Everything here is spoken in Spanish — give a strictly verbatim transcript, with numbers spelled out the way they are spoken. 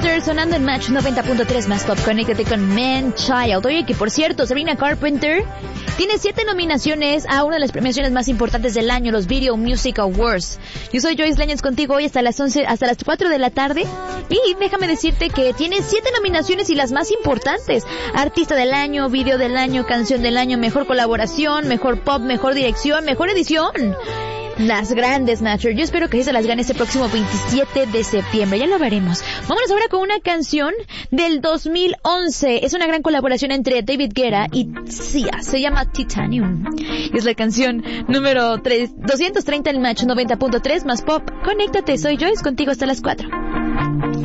Carpenter sonando en Match noventa punto tres más Pop. Conéctate con Man Child. Oye, que por cierto, Sabrina Carpenter tiene siete nominaciones a una de las premiaciones más importantes del año, los Video Music Awards. Yo soy Joyce Leñez contigo hoy hasta las once, hasta las cuatro de la tarde. Y déjame decirte que tiene siete nominaciones y las más importantes: Artista del Año, Video del Año, Canción del Año, Mejor Colaboración, Mejor Pop, Mejor Dirección, Mejor Edición. Las grandes, Nacho. Yo espero que sí se las gane este próximo veintisiete de septiembre. Ya lo veremos. Vámonos ahora con una canción del dos mil once. Es una gran colaboración entre David Guetta y Sia. Se llama Titanium. Es la canción número tres, doscientos treinta en Match noventa punto tres más Pop. Conéctate. Soy Joyce contigo hasta las cuatro.